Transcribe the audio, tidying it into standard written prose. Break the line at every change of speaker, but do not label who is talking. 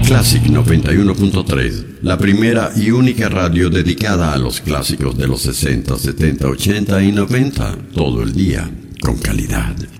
Classic 91.3, la primera y única radio dedicada a los clásicos de los 60, 70, 80 y 90, todo el día, con calidad.